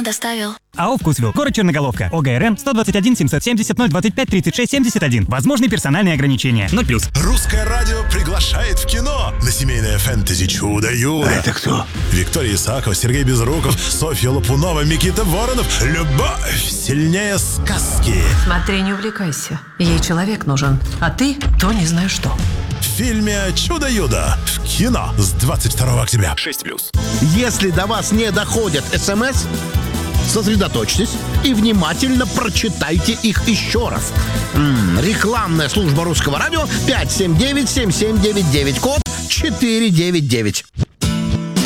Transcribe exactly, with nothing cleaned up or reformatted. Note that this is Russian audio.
недавно доставил. АО «Вкусвилл», город Черноголовка, ОГРН сто двадцать один семьсот семьдесят ноль двадцать пять тридцать шесть семьдесят один. Возможны персональные ограничения. ноль плюс. Русское радио приглашает в кино на семейное фэнтези «Чудо-юдо». А это кто? Виктория Исакова, Сергей Безруков, Софья Лопунова, Микита Воронов. Любовь сильнее сказки. Смотри, не увлекайся. Ей человек нужен, а ты то не знаю что. В фильме «Чудо-юдо» в кино с двадцать второго октября. шесть плюс. Если до вас не доходят СМС, сосредоточьтесь и внимательно прочитайте их еще раз. М-м, рекламная служба Русского радио пять семь девять семь семь девять девять, код четыре девять девять.